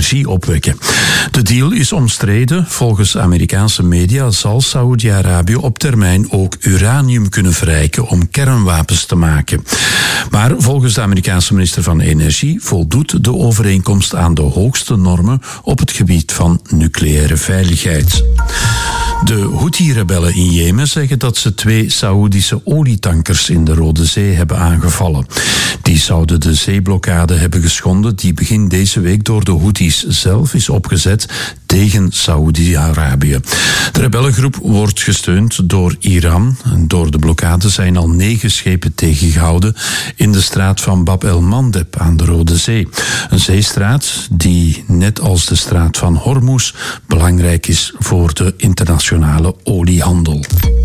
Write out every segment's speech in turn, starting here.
energie opwekken. De deal is omstreden. Volgens Amerikaanse media zal Saoedi-Arabië op termijn ook uranium kunnen verrijken om kernwapens te maken. Maar volgens de Amerikaanse minister van Energie voldoet de overeenkomst aan de hoogste normen op het gebied van nucleaire veiligheid. De Houthi-rebellen in Jemen zeggen dat ze 2 Saoedische olietankers in de Rode Zee hebben aangevallen. Die zouden de zeeblokkade hebben geschonden die begin deze week door de Houthis zelf is opgezet tegen Saoedi-Arabië. De rebellengroep wordt gesteund door Iran. Door de blokkade zijn al 9 schepen tegengehouden in de straat van Bab el-Mandeb aan de Rode Zee. Een zeestraat die, net als de straat van Hormuz, belangrijk is voor de internationale oliehandel.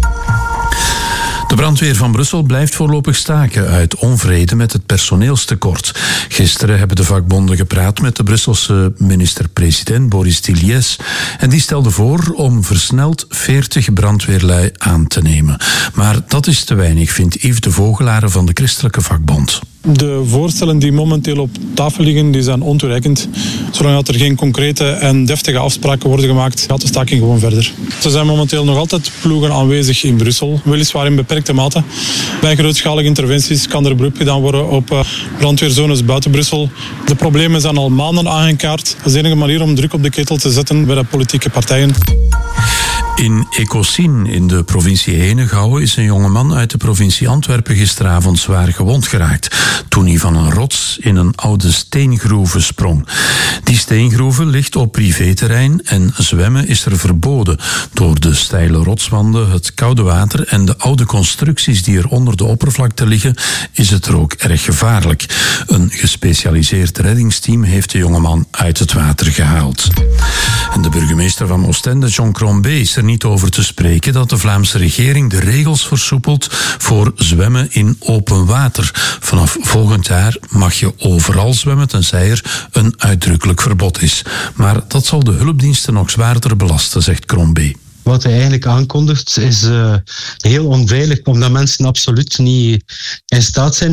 De brandweer van Brussel blijft voorlopig staken uit onvrede met het personeelstekort. Gisteren hebben de vakbonden gepraat met de Brusselse minister-president Boris Tilliès. En die stelde voor om versneld 40 brandweerlui aan te nemen. Maar dat is te weinig, vindt Yves de Vogelaar van de Christelijke Vakbond. De voorstellen die momenteel op tafel liggen, die zijn ontoereikend. Zolang er geen concrete en deftige afspraken worden gemaakt, gaat de staking gewoon verder. Er zijn momenteel nog altijd ploegen aanwezig in Brussel, weliswaar in beperkte mate. Bij grootschalige interventies kan er beroep gedaan worden op brandweerzones buiten Brussel. De problemen zijn al maanden aangekaart. Dat is de enige manier om druk op de ketel te zetten bij de politieke partijen. In Ecosien in de provincie Henegouwen is een jongeman uit de provincie Antwerpen gisteravond zwaar gewond geraakt toen hij van een rots in een oude steengroeve sprong. Die steengroeve ligt op privéterrein en zwemmen is er verboden. Door de steile rotswanden, het koude water en de oude constructies die er onder de oppervlakte liggen, is het er ook erg gevaarlijk. Een gespecialiseerd reddingsteam heeft de jongeman uit het water gehaald. En de burgemeester van Oostende, John Crombé, is er niet over te spreken dat de Vlaamse regering de regels versoepelt voor zwemmen in open water. Vanaf volgend jaar mag je overal zwemmen, tenzij er een uitdrukkelijk verbod is. Maar dat zal de hulpdiensten nog zwaarder belasten, zegt Crombé. Wat hij eigenlijk aankondigt is heel onveilig, omdat mensen absoluut niet in staat zijn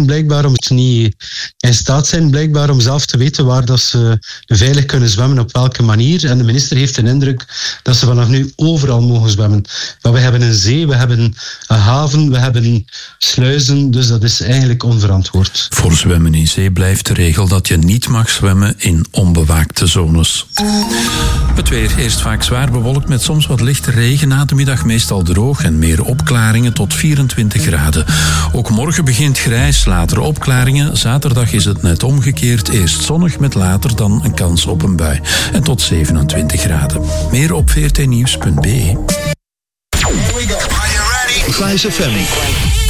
blijkbaar om zelf te weten waar dat ze veilig kunnen zwemmen, op welke manier. En de minister heeft de indruk dat ze vanaf nu overal mogen zwemmen. Maar we hebben een zee, we hebben een haven, we hebben sluizen, dus dat is eigenlijk onverantwoord. Voor zwemmen in zee blijft de regel dat je niet mag zwemmen in onbewaakte zones. Het weer eerst vaak zwaar bewolkt met soms wat lichte regen, na de middag meestal droog en meer opklaringen tot 24 graden. Ook morgen begint grijs, later opklaringen. Zaterdag is het net omgekeerd. Eerst zonnig met later dan een kans op een bui. En tot 27 graden. Meer op vrtnieuws.be. Vice FM.